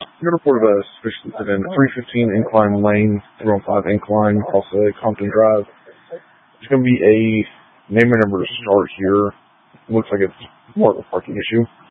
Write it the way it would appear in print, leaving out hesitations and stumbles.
You reported a suspicious incident, 315 Incline Lane, 315 Incline, also Compton Drive. There's going to be a name and number to start here. Looks like it's more of a parking issue.